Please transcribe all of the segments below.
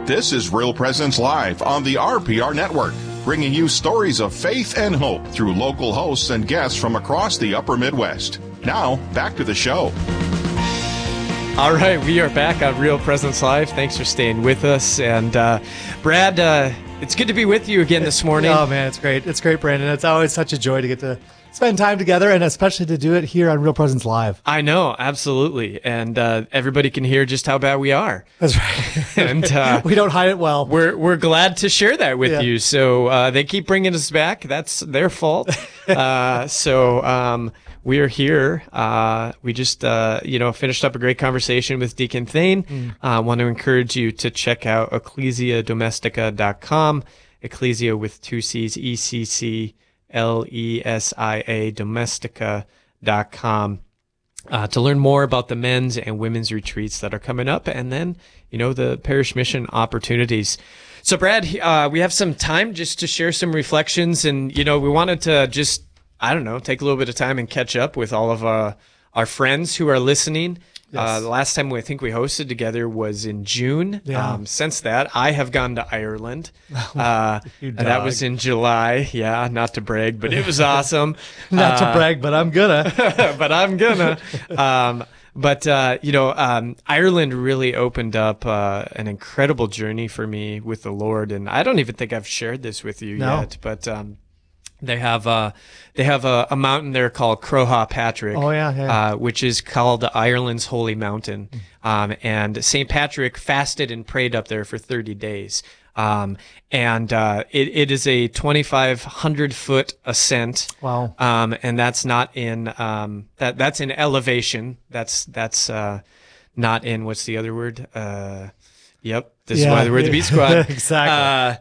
This is Real Presence Live on the RPR Network, bringing you stories of faith and hope through local hosts and guests from across the upper Midwest. Now, back to the show. All right, we are back on Real Presence Live. Thanks for staying with us. And Brad, it's good to be with you again this morning. Oh, man, it's great. It's great, Brandon. It's always such a joy to get to spend time together, and especially to do it here on Real Presence Live. I know, absolutely. And everybody can hear just how bad we are. That's right. And we don't hide it well. We're glad to share that with you. So they keep bringing us back. That's their fault. We are here. We just, finished up a great conversation with Deacon Thane. I want to encourage you to check out ecclesiadomestica.com. Ecclesia with two C's, ECCLESIA, domestica.com, to learn more about the men's and women's retreats that are coming up, and then, the parish mission opportunities. So, Brad, we have some time just to share some reflections, and, we wanted to just, take a little bit of time and catch up with all of our friends who are listening. Yes. The last time I think we hosted together was in June. Yeah. Since that, I have gone to Ireland. And that was in July. Yeah, not to brag, but it was awesome. Not to brag, but I'm gonna. But I'm gonna. Ireland really opened up an incredible journey for me with the Lord, and I don't even think I've shared this with you yet, but they have a mountain there called Croagh Patrick. Oh yeah. Which is called Ireland's Holy Mountain. And St. Patrick fasted and prayed up there for 30 days. It is a 2,500 foot ascent. Wow. And that's not in that's in elevation. That's not in, what's the other word? Yep. This is why we're the Beat Squad. Exactly.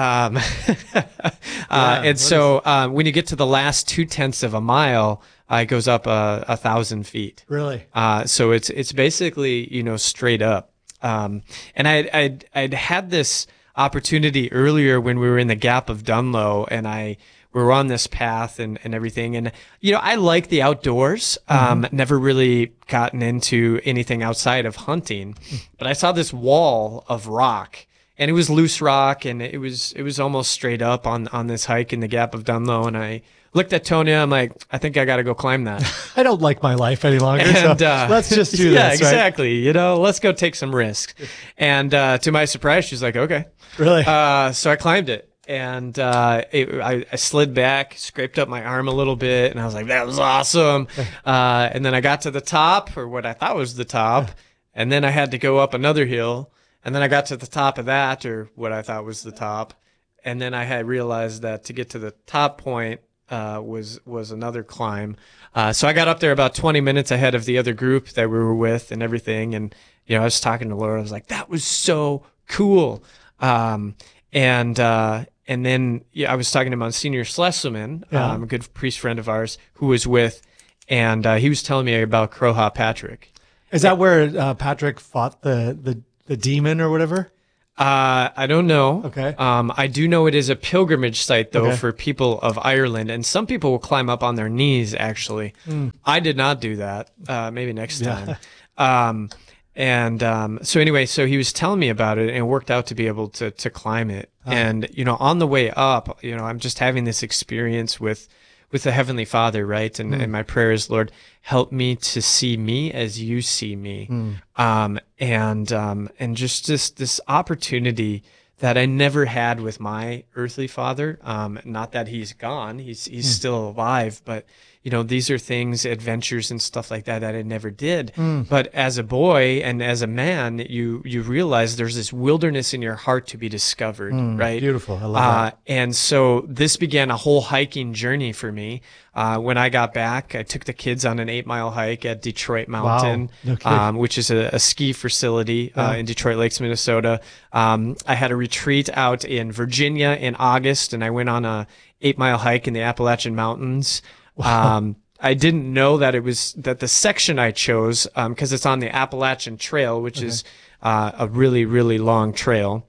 When you get to the last 0.2 of a mile, it goes up 1,000 feet. Really? So it's basically, straight up. And I'd had this opportunity earlier when we were in the Gap of Dunlow, and we were on this path and everything. And, I like the outdoors. Never really gotten into anything outside of hunting, but I saw this wall of rock, and it was loose rock, and it was almost straight up on this hike in the Gap of Dunlow. And I looked at Tonya. I'm like, I think I got to go climb that. I don't like my life any longer. And, so let's just do this. Yeah, exactly. Right? Let's go take some risks. And, to my surprise, she's like, okay. Really? So I climbed it. And I slid back, scraped up my arm a little bit, and I was like, that was awesome. And then I got to the top, or what I thought was the top, and then I had to go up another hill, and then I got to the top of that, or what I thought was the top, and then I had realized that to get to the top point was another climb. So I got up there about 20 minutes ahead of the other group that we were with and everything, and I was talking to Laura. I was like, that was so cool. And then I was talking to Monsignor Schlesselman, a good priest friend of ours who was with, and he was telling me about Croagh Patrick. Is that where Patrick fought the demon or whatever? I don't know. Okay. I do know it is a pilgrimage site, though, for people of Ireland, and some people will climb up on their knees, actually. I did not do that. Maybe next time. So he was telling me about it, and it worked out to be able to climb it. And, on the way up, I'm just having this experience with the Heavenly Father, right? And my prayer is, Lord, help me to see me as you see me. And just this opportunity that I never had with my earthly father. Not that he's gone, he's still alive, but these are things, adventures and stuff like that I never did. But as a boy and as a man, you realize there's this wilderness in your heart to be discovered, right? Beautiful. I love that. And so this began a whole hiking journey for me. When I got back, I took the kids on an 8-mile hike at Detroit Mountain, which is a ski facility in Detroit Lakes, Minnesota. I had a retreat out in Virginia in August, and I went on a 8-mile hike in the Appalachian Mountains. Wow. I didn't know that that the section I chose, because it's on the Appalachian Trail, which is a really, really long trail.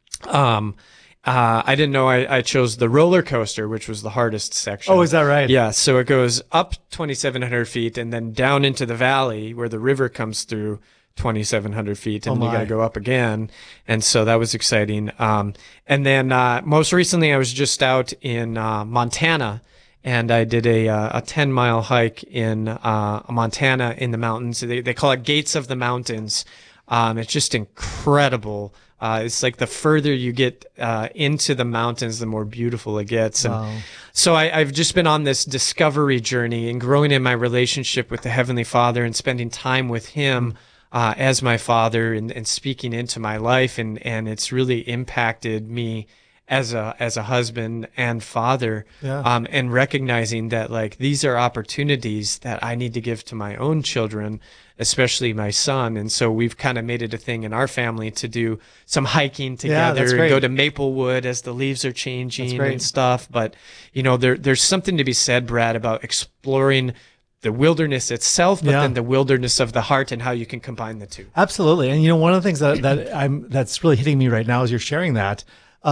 I didn't know I chose the roller coaster, which was the hardest section. Oh, is that right? Yeah. So it goes up 2,700 feet and then down into the valley where the river comes through 2,700 feet, and Oh you got to my. go up again. And so that was exciting. And then most recently, I was just out in Montana, and I did a 10-mile hike in Montana in the mountains. They call it Gates of the Mountains. It's just incredible. It's like the further you get into the mountains, the more beautiful it gets. And Wow. so I've just been on this discovery journey and growing in my relationship with the Heavenly Father and spending time with Him as my Father and speaking into my life. And it's really impacted me as a husband and father, Yeah. and recognizing that like these are opportunities that I need to give to my own children, especially my son. And so we've kind of made it a thing in our family to do some hiking Yeah, that's together and great. go to Maplewood as the leaves are changing great. and stuff. But there's something to be said, Brad, about exploring the wilderness itself, but Yeah. then the wilderness of the heart and how you can combine the two. Absolutely. And one of the things that's really hitting me right now as you're sharing that,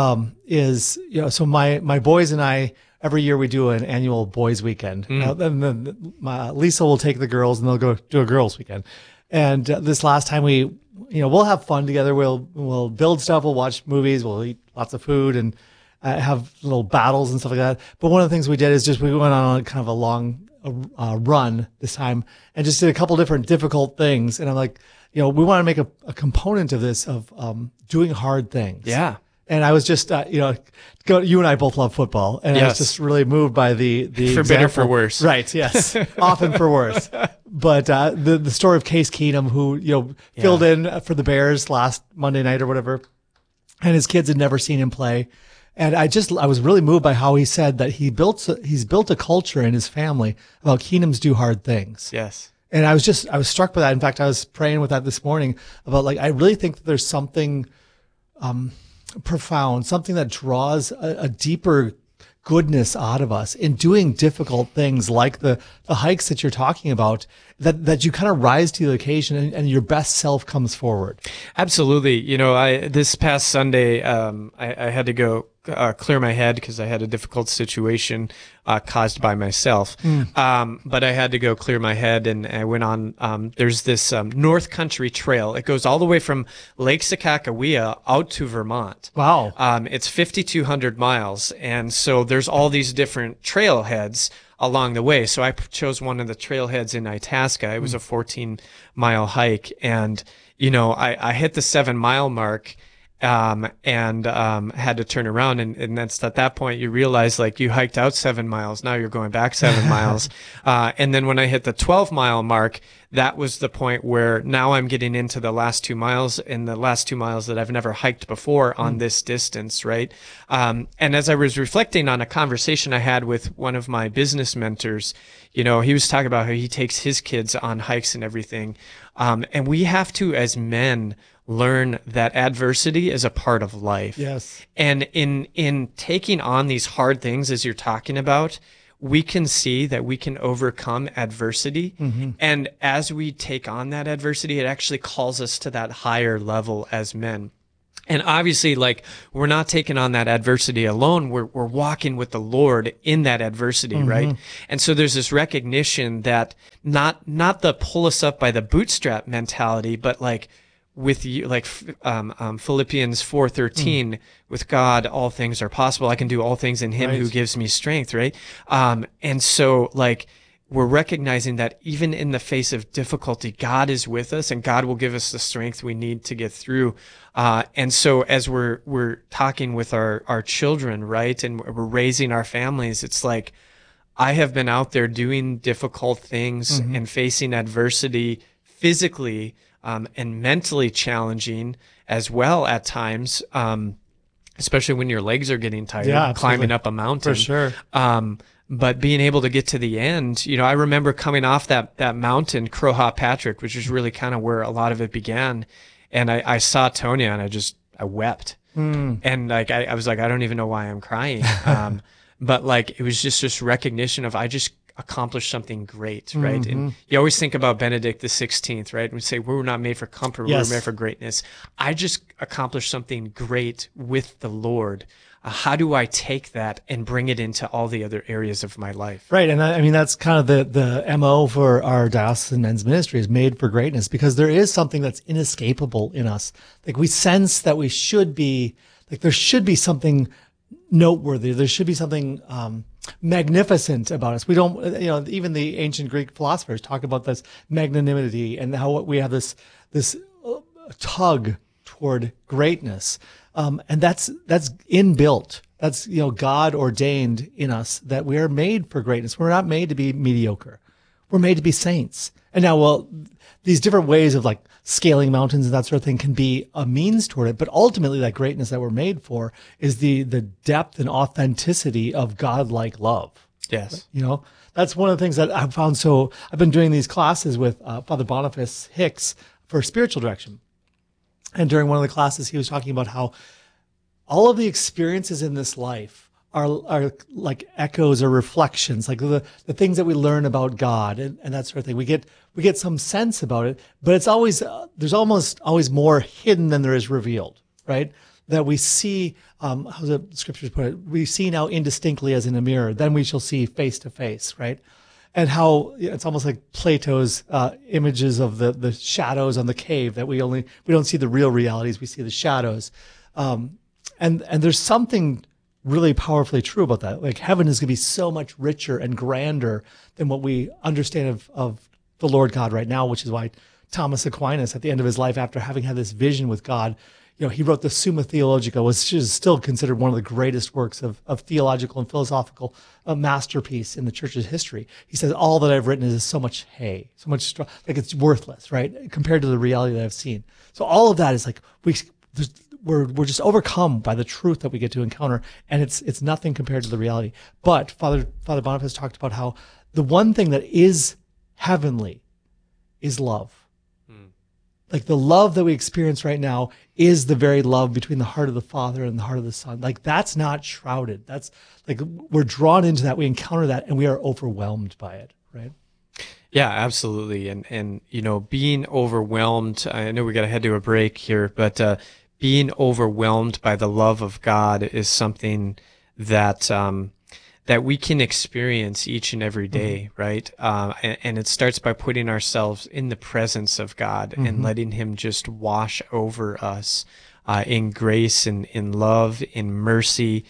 is, so my boys and I, every year we do an annual boys weekend. Now, then Lisa will take the girls and they'll go do a girls weekend. And this last time we'll have fun together. We'll build stuff. We'll watch movies. We'll eat lots of food and have little battles and stuff like that. But one of the things we did is just we went on kind of a long run this time and just did a couple different difficult things. And I'm like, we want to make a component of this of doing hard things. Yeah. And I was just, you and I both love football, and I was Yes. just really moved by the For better, for worse. Right? Yes, often for worse. But the story of Case Keenum, who filled in for the Bears last Monday night or whatever, and his kids had never seen him play, and I was really moved by how he said that he's built a culture in his family about Keenums do hard things. Yes. And I was struck by that. In fact, I was praying with that this morning about I really think that there's something profound, something that draws a deeper goodness out of us in doing difficult things like the hikes that you're talking about, that you kind of rise to the occasion and your best self comes forward. Absolutely. This past Sunday, I had to go clear my head because I had a difficult situation caused by myself. But I had to go clear my head, and I went on. There's this North Country Trail. It goes all the way from Lake Sakakawea out to Vermont. Wow. It's 5,200 miles, and so there's all these different trailheads along the way. So I chose one of the trailheads in Itasca. It was a 14-mile hike, and I hit the 7-mile mark. And had to turn around, and that's at that point you realize you hiked out 7 miles, now you're going back 7 miles. And then when I hit the 12-mile mark, that was the point where now I'm getting into the last 2 miles, and the last 2 miles that I've never hiked before on this distance, right? And as I was reflecting on a conversation I had with one of my business mentors, he was talking about how he takes his kids on hikes and everything. And we have to, as men, learn that adversity is a part of life. Yes. And in taking on these hard things, as you're talking about, we can see that we can overcome adversity. And as we take on that adversity, it actually calls us to that higher level as men. And obviously, we're not taking on that adversity alone. We're walking with the Lord in that adversity, right? And so there's this recognition that not the pull us up by the bootstrap mentality, but with you, Philippians 4:13, with God, all things are possible. I can do all things in Him who gives me strength, right? And so we're recognizing that even in the face of difficulty, God is with us, and God will give us the strength we need to get through. And so as we're talking with our children, right, and we're raising our families, it's I have been out there doing difficult things and facing adversity physically, and mentally challenging as well at times, especially when your legs are getting tired, climbing up a mountain. For sure. But being able to get to the end, I remember coming off that mountain, Crowha Patrick, which is really kind of where a lot of it began. And I saw Tonya, and I wept. And I was I don't even know why I'm crying. But it was just this recognition of I just accomplished something great, right? And you always think about Benedict the 16th, right? And we say we were not made for comfort, we were made for greatness. I just accomplished something great with the Lord. how do I take that and bring it into all the other areas of my life? Right. And I mean, that's kind of the MO for our diocesan men's ministry, is made for greatness, because there is something that's inescapable in us. Like, we sense that we should be, like, there should be something noteworthy. There should be something magnificent about us. We don't, even the ancient Greek philosophers talk about this magnanimity and how we have this tug toward greatness. And that's inbuilt. That's, God ordained in us, that we are made for greatness. We're not made to be mediocre. We're made to be saints. And now, these different ways of like scaling mountains and that sort of thing can be a means toward it. But ultimately, that greatness that we're made for is the depth and authenticity of God-like love. Yes. That's one of the things that I've found. So I've been doing these classes with Father Boniface Hicks for spiritual direction. And during one of the classes, he was talking about how all of the experiences in this life are like echoes or reflections, like the things that we learn about God and that sort of thing. We get some sense about it, but it's always, there's almost always more hidden than there is revealed, right? That we see, how the scriptures put it, we see now indistinctly as in a mirror, then we shall see face to face, right? And how it's almost like Plato's images of the shadows on the cave, that we don't see the real realities, we see the shadows. And there's something really powerfully true about that. Like, heaven is going to be so much richer and grander than what we understand of the Lord God right now, which is why Thomas Aquinas, at the end of his life, after having had this vision with God, he wrote the Summa Theologica, which is still considered one of the greatest works of theological and philosophical masterpiece in the church's history. He says, all that I've written is so much hay, so much straw, like it's worthless, right? Compared to the reality that I've seen. So all of that is like, we're just overcome by the truth that we get to encounter, and it's nothing compared to the reality. But Father Boniface talked about how the one thing that is heavenly is love. Like, the love that we experience right now is the very love between the heart of the Father and the heart of the Son. Like, that's not shrouded. That's like, we're drawn into that. We encounter that, and we are overwhelmed by it, right? Yeah, absolutely. And being overwhelmed, I know we got to head to a break here, but being overwhelmed by the love of God is something that that we can experience each and every day, right? And it starts by putting ourselves in the presence of God and letting Him just wash over us in grace and in love, in mercy,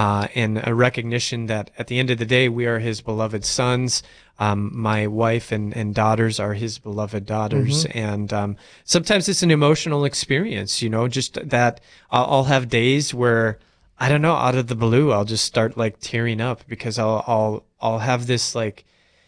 and a recognition that at the end of the day, we are His beloved sons. My wife and daughters are His beloved daughters. And sometimes it's an emotional experience, just that I'll have days where, I don't know, out of the blue, I'll just start like tearing up because I'll have this like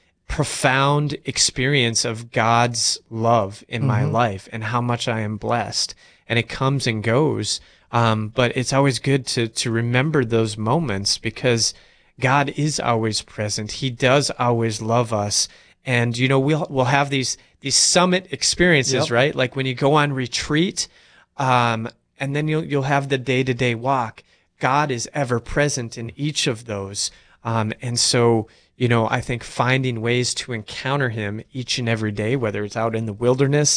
profound experience of God's love in my life and how much I am blessed. And it comes and goes. But it's always good to remember those moments, because God is always present. He does always love us. And, we'll have these summit experiences, right? Like when you go on retreat, and then you'll have the day-to-day walk. God is ever present in each of those. And so, I think finding ways to encounter Him each and every day, whether it's out in the wilderness,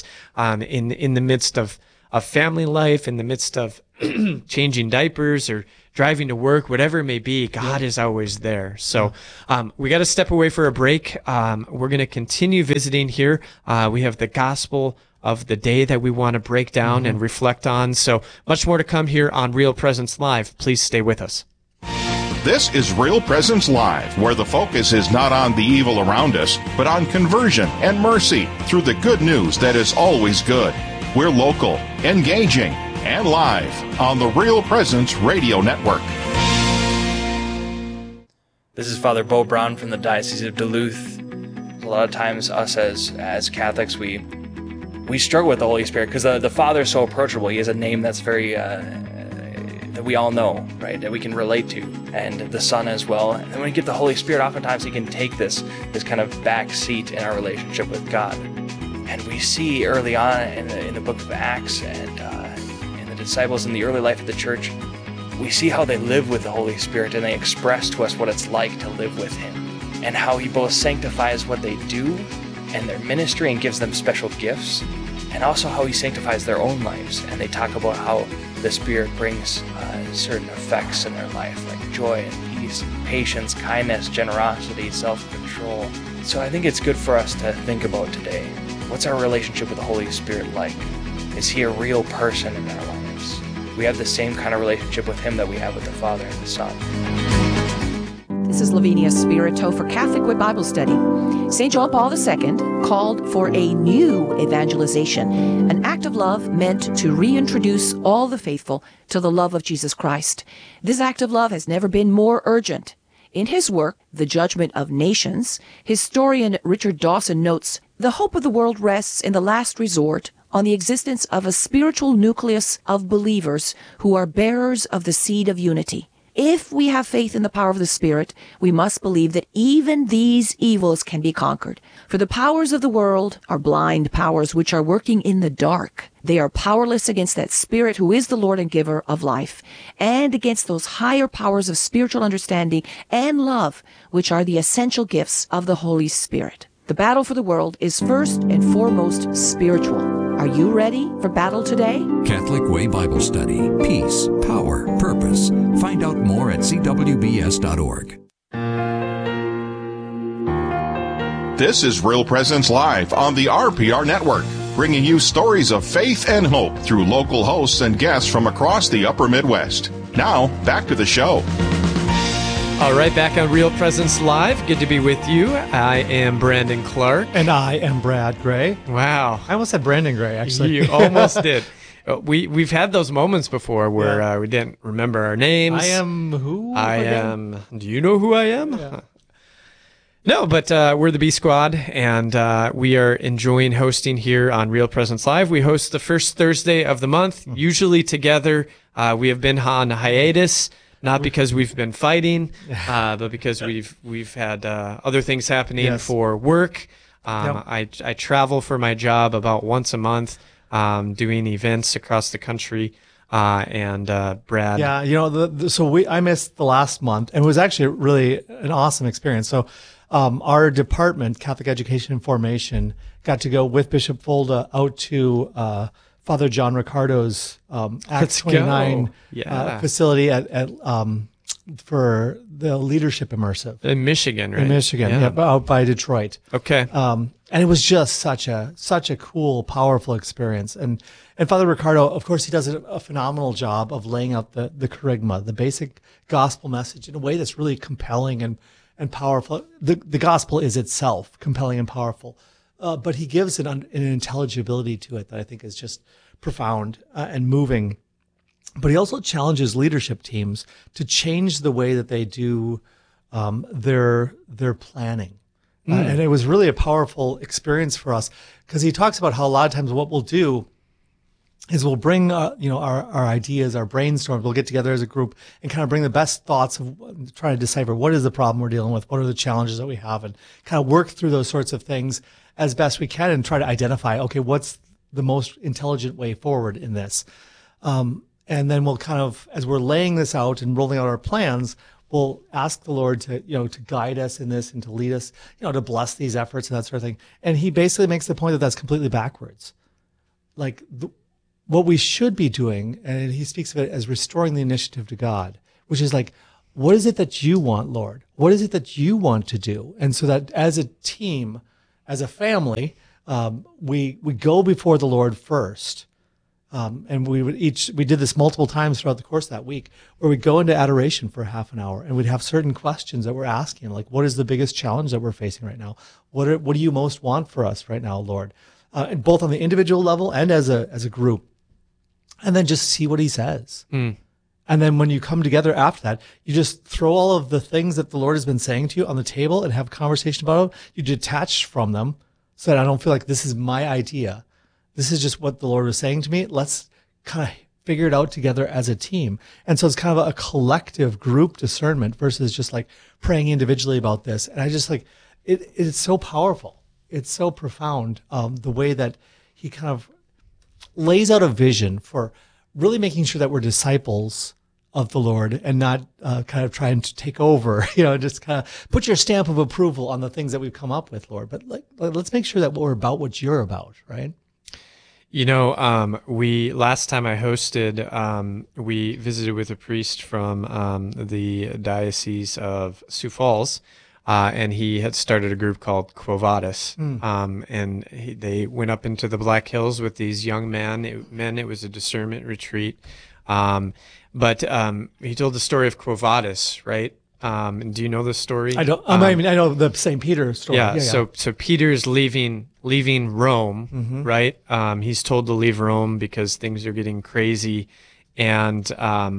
in the midst of family life, in the midst of changing diapers or driving to work, whatever it may be, God is always there. So we got to step away for a break. We're going to continue visiting here. We have the gospel of the day that we want to break down and reflect on. So much more to come here on Real Presence Live. Please stay with us. This is Real Presence Live, where the focus is not on the evil around us, but on conversion and mercy through the good news that is always good. We're local, engaging, and live on the Real Presence Radio Network. This is Father Bo Brown from the Diocese of Duluth. A lot of times us as Catholics, we struggle with the Holy Spirit because the Father is so approachable. He has a name that's very that we all know, right? That we can relate to, and the Son as well. And when we get the Holy Spirit, oftentimes He can take this kind of back seat in our relationship with God. And we see early on in the book of Acts and in the disciples in the early life of the church, we see how they live with the Holy Spirit, and they express to us what it's like to live with Him, and how He both sanctifies what they do and their ministry and gives them special gifts, and also how He sanctifies their own lives. And they talk about how the Spirit brings certain effects in their life, like joy and peace, patience, kindness, generosity, self-control. So I think it's good for us to think about today, what's our relationship with the Holy Spirit like? Is he a real person in our lives? We have the same kind of relationship with him that we have with the Father and the Son. This is Lavinia Spirito for Catholic Way Bible Study. St. John Paul II called for a new evangelization, an act of love meant to reintroduce all the faithful to the love of Jesus Christ. This act of love has never been more urgent. In his work, The Judgment of Nations, historian Richard Dawson notes, "The hope of the world rests in the last resort on the existence of a spiritual nucleus of believers who are bearers of the seed of unity. If we have faith in the power of the Spirit, we must believe that even these evils can be conquered. For the powers of the world are blind powers which are working in the dark. They are powerless against that Spirit who is the Lord and giver of life, and against those higher powers of spiritual understanding and love, which are the essential gifts of the Holy Spirit. The battle for the world is first and foremost spiritual. Are you ready for battle today?" Catholic Way Bible Study. Peace, power, purpose. Find out more at cwbs.org. This is Real Presence Live on the RPR Network, bringing you stories of faith and hope through local hosts and guests from across the upper Midwest. Now, back to the show. All right, back on Real Presence Live. Good to be with you. I am Brandon Clark. And I am Brad Gray. Wow. I almost said Brandon Gray, actually. You almost did. We've had those moments before where we didn't remember our names. I am who? I am. Do you know who I am? Yeah. No, but we're the B Squad, and we are enjoying hosting here on Real Presence Live. We host the first Thursday of the month, usually together. We have been on hiatus. Not because we've been fighting, but because we've had other things happening for work. I travel for my job about once a month, doing events across the country. And Brad, yeah, I missed the last month, and it was actually really an awesome experience. So, our department, Catholic Education and Formation, got to go with Bishop Folda out to Father John Ricardo's Acts 29 facility at for the Leadership Immersive in Michigan, right? In Michigan, out by Detroit. Okay. And it was just such a cool, powerful experience. And Father Ricardo, of course, he does a phenomenal job of laying out the kerygma, the basic gospel message, in a way that's really compelling and powerful. The gospel is itself compelling and powerful. But he gives an intelligibility to it that I think is just profound and moving. But he also challenges leadership teams to change the way that they do their planning. And it was really a powerful experience for us, because he talks about how a lot of times what we'll do is we'll bring our ideas, our brainstorms. We'll get together as a group and kind of bring the best thoughts of trying to decipher what is the problem we're dealing with, what are the challenges that we have, and kind of work through those sorts of things as best we can and try to identify, okay, what's the most intelligent way forward in this. And then we'll kind of, as we're laying this out and rolling out our plans, we'll ask the Lord to guide us in this and to lead us, to bless these efforts and that sort of thing. And he basically makes the point that that's completely backwards. Like what we should be doing, and he speaks of it as restoring the initiative to God, which is like, what is it that you want, Lord? What is it that you want to do? And so that as a team, as a family, we go before the Lord first. And we did this multiple times throughout the course of that week, where we'd go into adoration for half an hour and we'd have certain questions that we're asking, like, what is the biggest challenge that we're facing right now? What do you most want for us right now, Lord? And both on the individual level and as a group. And then just see what he says. And then when you come together after that, you just throw all of the things that the Lord has been saying to you on the table and have a conversation about them. You detach from them so that I don't feel like this is my idea. This is just what the Lord was saying to me. Let's kind of figure it out together as a team. And so it's kind of a collective group discernment versus just like praying individually about this. And I just like, it's so powerful. It's so profound, the way that he kind of lays out a vision for really making sure that we're disciples of the Lord and not kind of trying to take over, just kind of put your stamp of approval on the things that we've come up with, Lord. But let's make sure that we're about what you're about, right? We last time I hosted, we visited with a priest from the Diocese of Sioux Falls, and he had started a group called Quo Vadis. And they went up into the Black Hills with these young men. It was a discernment retreat. But he told the story of Quo Vadis, right? And do you know the story? I don't. I know the St. Peter story. Yeah. So Peter's leaving Rome, right? He's told to leave Rome because things are getting crazy, and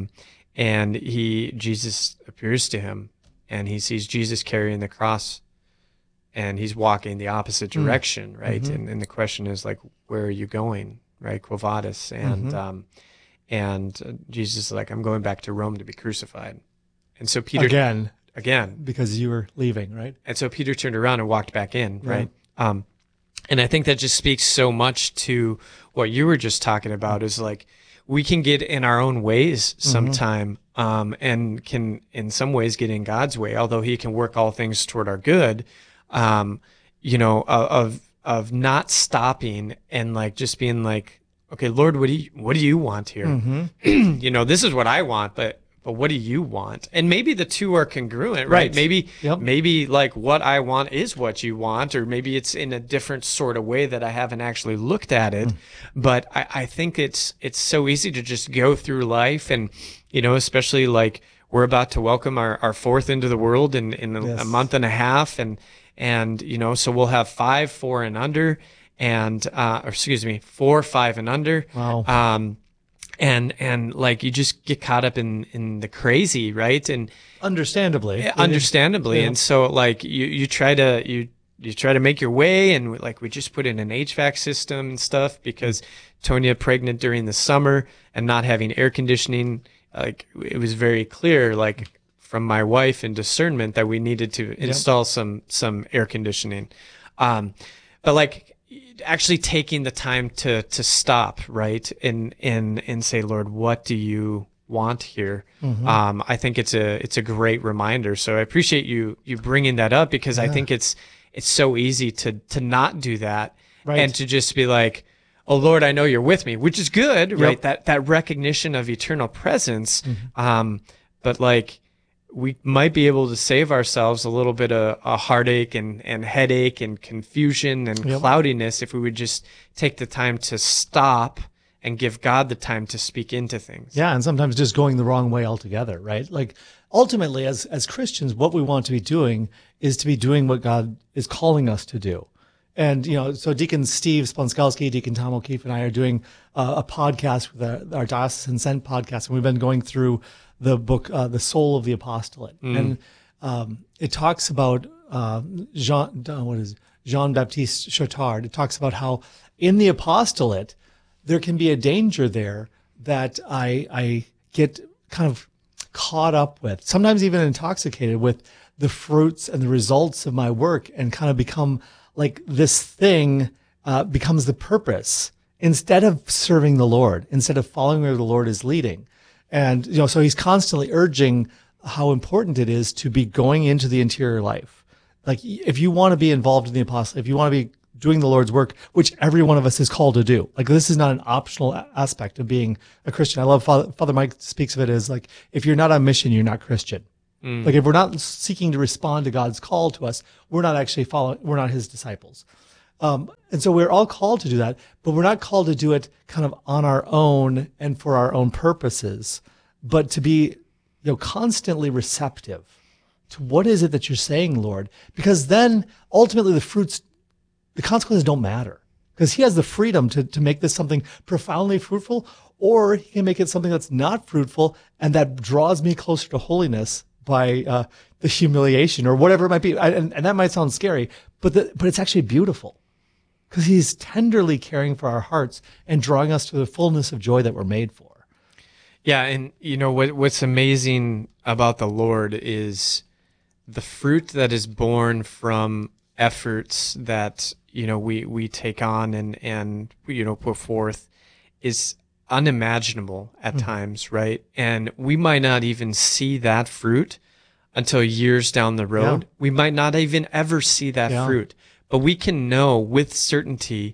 Jesus appears to him, and he sees Jesus carrying the cross, and he's walking the opposite direction, right? And the question is like, where are you going, right? Quo Vadis, and Jesus is like, I'm going back to Rome to be crucified. And so Peter again, because you were leaving, right? And so Peter turned around and walked back in, right? And I think that just speaks so much to what you were just talking about, is like, we can get in our own ways sometime, and can in some ways get in God's way, although he can work all things toward our good, of not stopping and like just being like, okay, Lord, what do you want here? This is what I want, but what do you want? And maybe the two are congruent, right? Maybe like what I want is what you want, or maybe it's in a different sort of way that I haven't actually looked at it. But I think it's so easy to just go through life, and, especially like we're about to welcome our fourth into the world in a month and a half. And so we'll have 5, 4 and under, and, 4, 5 and under. Wow. And like you just get caught up in the crazy, right? And understandably. Yeah. And so like you try to make your way, and like we just put in an HVAC system and stuff because Tonya pregnant during the summer and not having air conditioning, like it was very clear, like from my wife and discernment, that we needed to install some air conditioning. But like actually taking the time to stop, right? And say, Lord, what do you want here? I think it's a great reminder. So I appreciate you bringing that up, because I think it's so easy to not do that, and to just be like, oh Lord, I know you're with me, which is good, right? That recognition of eternal presence. But like, we might be able to save ourselves a little bit of a heartache and headache and confusion and cloudiness if we would just take the time to stop and give God the time to speak into things. Yeah, and sometimes just going the wrong way altogether, right? Like ultimately, as Christians, what we want to be doing is to be doing what God is calling us to do. And, so Deacon Steve Sponskowski, Deacon Tom O'Keefe, and I are doing a podcast with our Diocesan Sent podcast, and we've been going through the book, The Soul of the Apostolate. And it talks about Jean-Baptiste Chautard. It talks about how in the apostolate, there can be a danger there that I get kind of caught up with, sometimes even intoxicated with the fruits and the results of my work, and kind of become like this thing becomes the purpose instead of serving the Lord, instead of following where the Lord is leading. And, so he's constantly urging how important it is to be going into the interior life. Like, if you want to be involved in the apostle, if you want to be doing the Lord's work, which every one of us is called to do, like, this is not an optional aspect of being a Christian. I love Father Mike speaks of it as like, if you're not on mission, you're not Christian. Like, if we're not seeking to respond to God's call to us, we're not actually we're not his disciples. And so we're all called to do that, but we're not called to do it kind of on our own and for our own purposes, but to be, constantly receptive to what is it that you're saying, Lord, because then ultimately the consequences don't matter, because he has the freedom to make this something profoundly fruitful, or he can make it something that's not fruitful and that draws me closer to holiness by the humiliation or whatever it might be. And that might sound scary, but it's actually beautiful, because he's tenderly caring for our hearts and drawing us to the fullness of joy that we're made for. Yeah, and what's amazing about the Lord is the fruit that is born from efforts that we take on and put forth is unimaginable at times, right? And we might not even see that fruit until years down the road. We might not even ever see that fruit, but we can know with certainty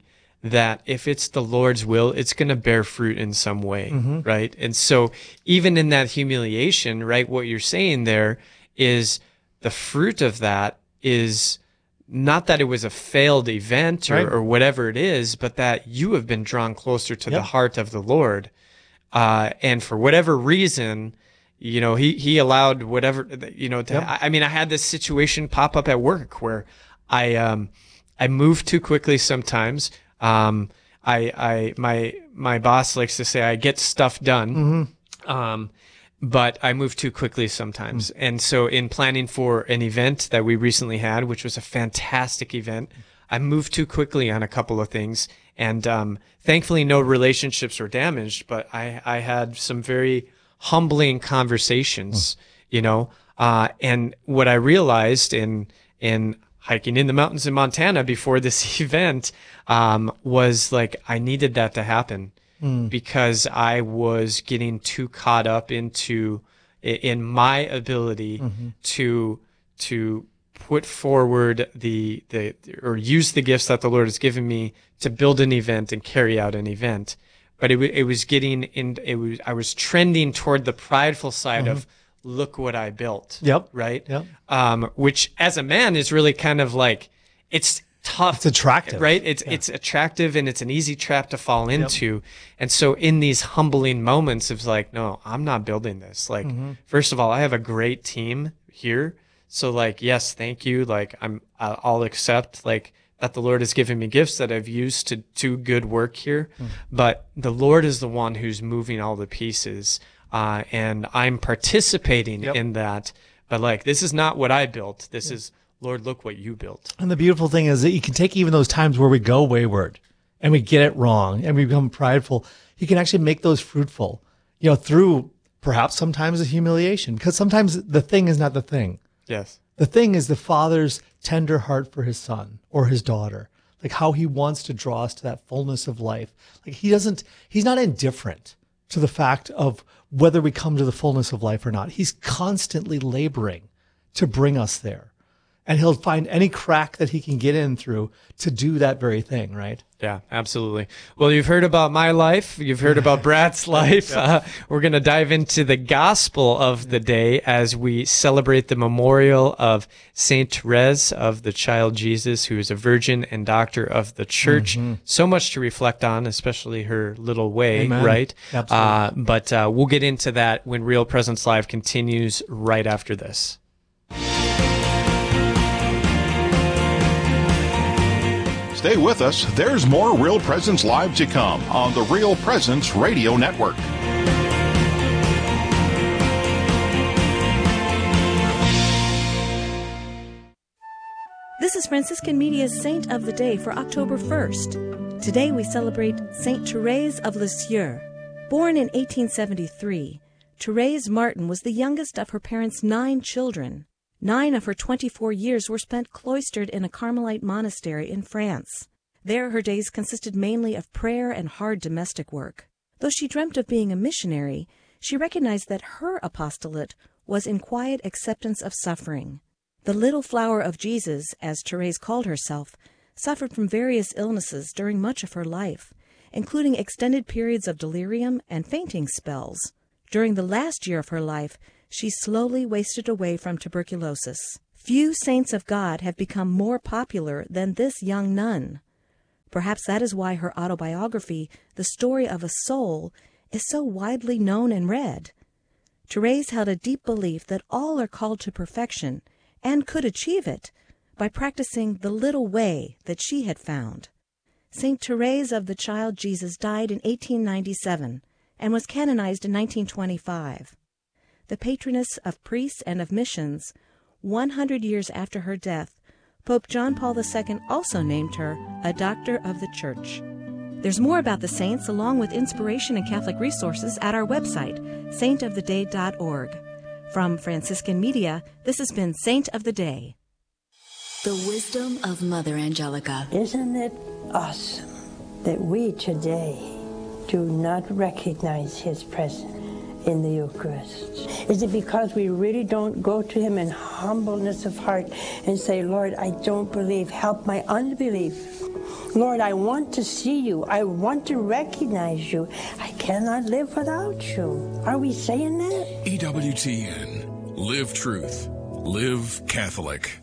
that if it's the Lord's will, it's going to bear fruit in some way, right? And so even in that humiliation, right, what you're saying there is the fruit of that is not that it was a failed event or whatever it is, but that you have been drawn closer to the heart of the Lord. And for whatever reason, you know, he allowed whatever, you know, I mean, I had this situation pop up at work where I move too quickly sometimes. My boss likes to say I get stuff done. But I move too quickly sometimes. And so in planning for an event that we recently had, which was a fantastic event, I moved too quickly on a couple of things. And thankfully, no relationships were damaged, but I had some very humbling conversations, you know. And what I realized in hiking in the mountains in Montana before this event was like I needed that to happen. Because I was getting too caught up in my ability to put forward or use the gifts that the Lord has given me to build an event and carry out an event. But I was trending toward the prideful side of look what I built. Right. Which as a man is really kind of like it's tough. It's attractive. Right? It's attractive and it's an easy trap to fall into. And so in these humbling moments of like, no, I'm not building this. Like, first of all, I have a great team here. So like, yes, thank you. Like I'll accept like that the Lord has given me gifts that I've used to do good work here. But the Lord is the one who's moving all the pieces. And I'm participating in that. But like, this is not what I built. This is, Lord, look what you built. And the beautiful thing is that you can take even those times where we go wayward and we get it wrong and we become prideful. You can actually make those fruitful, you know, through perhaps sometimes a humiliation, because sometimes the thing is not the thing. Yes. The thing is the Father's tender heart for his son or his daughter, like how he wants to draw us to that fullness of life. Like he's not indifferent to the fact of whether we come to the fullness of life or not. He's constantly laboring to bring us there. And he'll find any crack that he can get in through to do that very thing, right? Yeah, absolutely. Well, you've heard about my life. You've heard about Brad's life. We're going to dive into the gospel of the day as we celebrate the memorial of Saint Therese of the Child Jesus, who is a virgin and doctor of the church. So much to reflect on, especially her little way, Amen. right? Absolutely. But we'll get into that when Real Presence Live continues right after this. Stay with us. There's more Real Presence Live to come on the Real Presence Radio Network. This is Franciscan Media's Saint of the Day for October 1st. Today we celebrate Saint Therese of Lisieux. Born in 1873, Therese Martin was the youngest of her parents' 9 children. 9 of her 24 years were spent cloistered in a Carmelite monastery in France. There her days consisted mainly of prayer and hard domestic work. Though she dreamt of being a missionary, she recognized that her apostolate was in quiet acceptance of suffering. The little flower of Jesus, as Therese called herself, suffered from various illnesses during much of her life, including extended periods of delirium and fainting spells. During the last year of her life, she slowly wasted away from tuberculosis. Few saints of God have become more popular than this young nun. Perhaps that is why her autobiography, The Story of a Soul, is so widely known and read. Therese held a deep belief that all are called to perfection and could achieve it by practicing the little way that she had found. Saint Therese of the Child Jesus died in 1897 and was canonized in 1925. The patroness of priests and of missions, 100 years after her death, Pope John Paul II also named her a Doctor of the Church. There's more about the saints along with inspiration and Catholic resources at our website, saintoftheday.org. From Franciscan Media, this has been Saint of the Day. The wisdom of Mother Angelica. Isn't it awesome that we today do not recognize His presence in the Eucharist? Is it because we really don't go to Him in humbleness of heart and say, Lord, I don't believe, help my unbelief? Lord, I want to see you. I want to recognize you. I cannot live without you. Are we saying that? EWTN. Live truth. Live Catholic.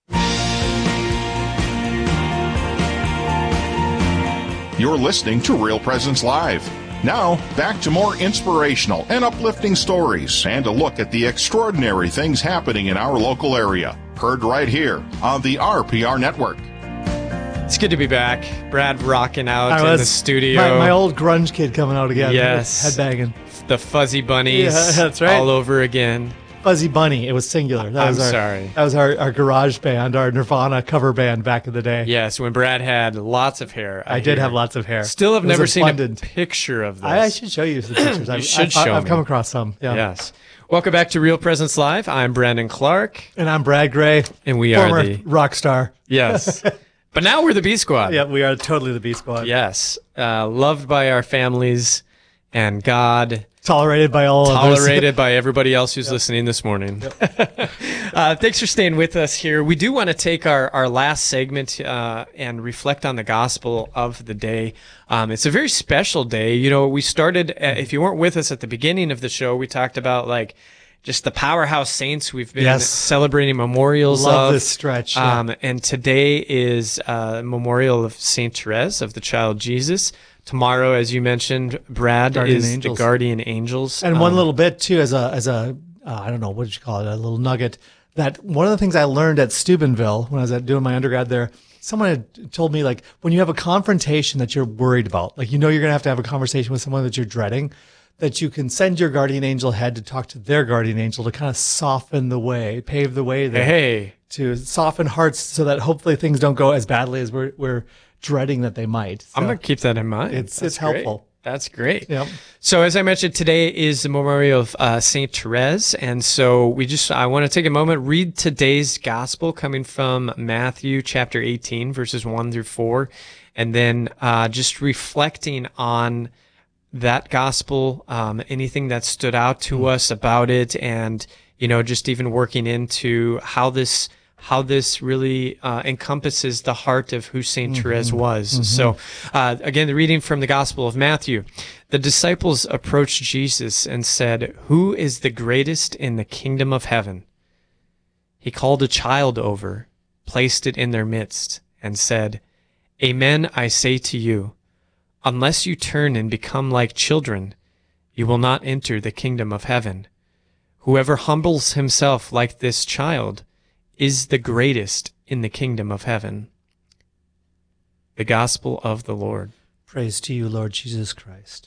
You're listening to Real Presence Live. Now, back to more inspirational and uplifting stories and a look at the extraordinary things happening in our local area. Heard right here on the RPR Network. It's good to be back. Brad rocking out in the studio. My old grunge kid coming out again. Yes. Headbanging. The Fuzzy Bunnies. Yeah, that's right. All over again. Fuzzy Bunny. It was singular. Sorry. That was our garage band, our Nirvana cover band back in the day. Yes, when Brad had lots of hair. I did have lots of hair. Still have never seen a picture of this. I should show you some pictures. I've come across some. Yeah. Yes. Welcome back to Real Presence Live. I'm Brandon Clark. And I'm Brad Gray. And we former are the rock star. Yes. But now we're the B Squad. Yeah, we are totally the B Squad. Yes. Loved by our families and God. Tolerated by all Tolerated by everybody else who's listening this morning. Thanks for staying with us here. We do want to take our last segment and reflect on the gospel of the day. It's a very special day. You know, we started, if you weren't with us at the beginning of the show, we talked about just the powerhouse saints we've been celebrating memorials of. Love this stretch. Yeah. And today is memorial of Saint Therese of the Child Jesus. Tomorrow, as you mentioned, Brad, is the Guardian Angels. And one little bit too, as a I don't know, what did you call it? A little nugget. That one of the things I learned at Steubenville when I was doing my undergrad there, someone had told me, when you have a confrontation that you're worried about, you're going to have a conversation with someone that you're dreading, that you can send your guardian angel head to talk to their guardian angel to kind of soften the way, pave the way there, to soften hearts so that hopefully things don't go as badly as we're dreading that they might. So I'm going to keep that in mind. It's helpful. That's great. Yep. So as I mentioned, today is the memorial of Saint Therese. And so I want to take a moment, read today's gospel coming from Matthew chapter 18, verses 1 through 4. And then just reflecting on that gospel, anything that stood out to us about it. And, just even working into how this really encompasses the heart of who Saint Therese was. Mm-hmm. So, again, the reading from the Gospel of Matthew. The disciples approached Jesus and said, "Who is the greatest in the kingdom of heaven?" He called a child over, placed it in their midst, and said, "Amen, I say to you, unless you turn and become like children, you will not enter the kingdom of heaven. Whoever humbles himself like this child is the greatest in the kingdom of heaven." The Gospel of the Lord. Praise to you, Lord Jesus Christ.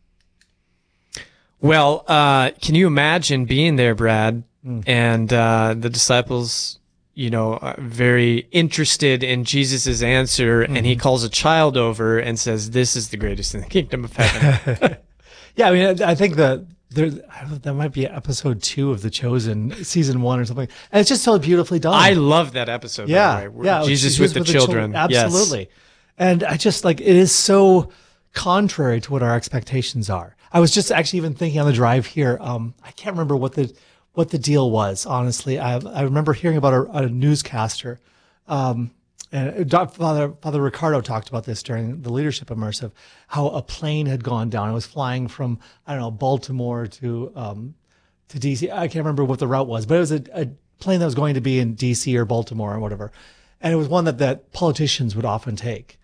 Well, can you imagine being there, Brad, and the disciples, very interested in Jesus' answer, and he calls a child over and says, "This is the greatest in the kingdom of heaven." Yeah, I mean, I think that that might be episode 2 of The Chosen, season 1 or something. And it's just so beautifully done. I love that episode. Yeah. By the way. Jesus with the children. Absolutely. Yes. And I just it is so contrary to what our expectations are. I was just actually even thinking on the drive here. I can't remember what the deal was, honestly. I remember hearing about a newscaster, and Father Ricardo talked about this during the Leadership Immersive, how a plane had gone down. It was flying from, Baltimore to DC. I can't remember what the route was, but it was a plane that was going to be in DC or Baltimore or whatever. And it was one that politicians would often take.